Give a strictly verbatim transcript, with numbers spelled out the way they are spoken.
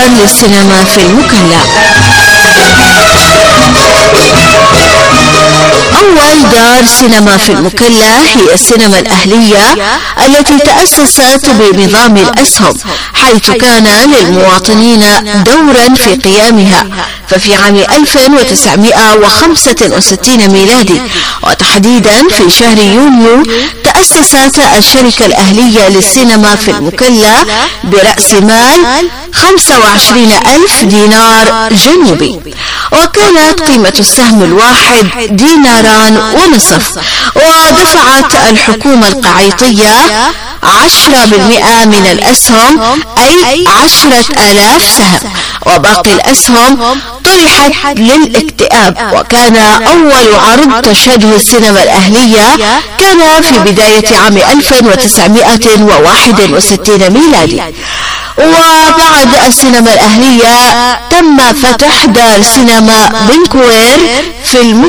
دار للسينما في المكلا. أول دار سينما في المكلا هي السينما الأهلية التي تأسست بنظام الأسهم، حيث كان للمواطنين دورا في قيامها. ففي عام ألف وتسعمائة وخمسة وستين ميلادي، وتحديدا في شهر يونيو، تأسست الشركة الأهلية للسينما في المكلا برأس مال خمسة وعشرين ألف دينار جنوبي، وكانت قيمة السهم الواحد ديناران ونصف. ودفعت الحكومة القعيطية عشرة بالمئة من الأسهم، أي عشرة آلاف سهم، وباقي الأسهم طرحت للاكتئاب. وكان أول عرض تشهده السينما الأهلية كان في بداية عام ألف وتسعمائة وواحد وستين ميلادي. وبعد السينما الأهلية تم فتح دار سينما بنكوير في المكلا.